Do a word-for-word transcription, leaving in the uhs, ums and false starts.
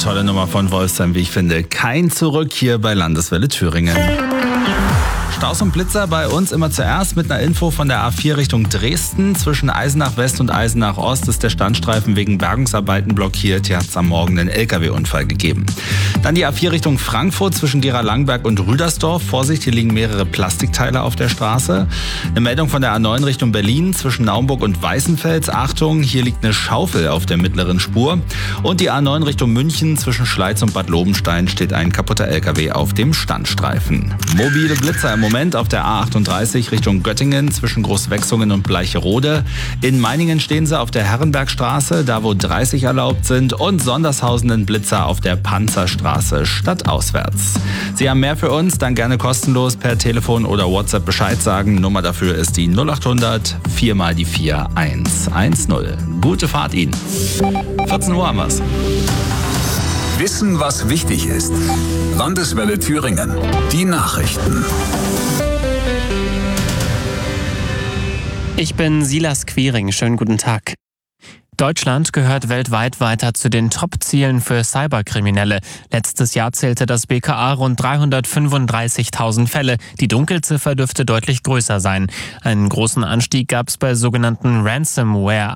tolle Nummer von Wolfsheim, wie ich finde. Kein Zurück hier bei Landeswelle Thüringen. Staus und Blitzer bei uns immer zuerst mit einer Info von der A vier Richtung Dresden. Zwischen Eisenach West und Eisenach Ost ist der Standstreifen wegen Bergungsarbeiten blockiert. Hier hat es am Morgen einen L K W-Unfall gegeben. Dann die A vier Richtung Frankfurt zwischen Gera-Langberg und Rüdersdorf. Vorsicht, hier liegen mehrere Plastikteile auf der Straße. Eine Meldung von der A neun Richtung Berlin zwischen Naumburg und Weißenfels. Achtung, hier liegt eine Schaufel auf der mittleren Spur. Und die A neun Richtung München zwischen Schleiz und Bad Lobenstein steht ein kaputter L K W auf dem Standstreifen. Mobile Blitzer im Moment auf der A achtunddreißig Richtung Göttingen zwischen Großwechsungen und Bleicherode. In Meiningen stehen sie auf der Herrenbergstraße, da wo dreißig erlaubt sind, und Sondershausen einen Blitzer auf der Panzerstraße stadtauswärts. Sie haben mehr für uns, dann gerne kostenlos per Telefon oder WhatsApp Bescheid sagen. Nummer dafür ist die null achthundert vier mal die vier eins eins null. Gute Fahrt Ihnen. vierzehn Uhr haben wir's. Wissen, was wichtig ist. Landeswelle Thüringen. Die Nachrichten. Ich bin Silas Quiring. Schönen guten Tag. Deutschland gehört weltweit weiter zu den Top-Zielen für Cyberkriminelle. Letztes Jahr zählte das B K A rund dreihundertfünfunddreißigtausend Fälle. Die Dunkelziffer dürfte deutlich größer sein. Einen großen Anstieg gab es bei sogenannten Ransomware